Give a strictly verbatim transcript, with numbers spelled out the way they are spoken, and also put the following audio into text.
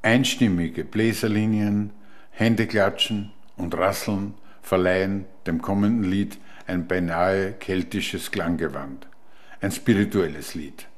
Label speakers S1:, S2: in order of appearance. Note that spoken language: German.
S1: Einstimmige Bläserlinien, Händeklatschen und Rasseln verleihen dem kommenden Lied ein beinahe keltisches Klanggewand. Ein spirituelles Lied.